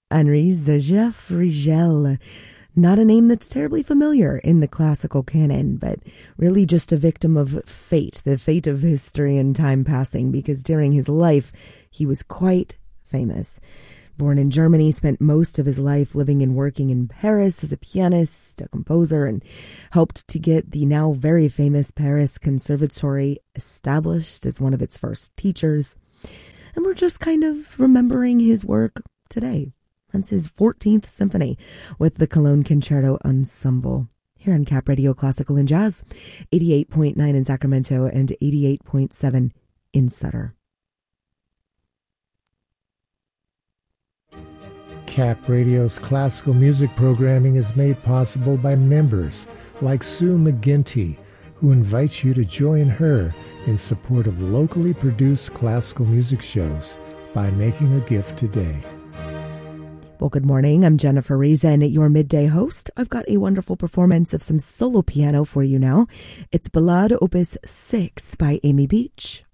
Henri Joseph Rigel. Not a name that's terribly familiar in the classical canon, but really just a victim of fate, the fate of history and time passing, because during his life, he was quite famous. Born in Germany, spent most of his life living and working in Paris as a pianist, a composer, and helped to get the now very famous Paris Conservatory established as one of its first teachers. And we're just kind of remembering his work today. That's his 14th symphony with the Cologne Concerto Ensemble. Here on Cap Radio Classical and Jazz, 88.9 in Sacramento and 88.7 in Sutter. Cap Radio's classical music programming is made possible by members like Sue McGinty, who invites you to join her in support of locally produced classical music shows by making a gift today. Well, good morning. I'm Jennifer Reason, your midday host. I've got a wonderful performance of some solo piano for you now. It's Ballade Opus 6 by Amy Beach.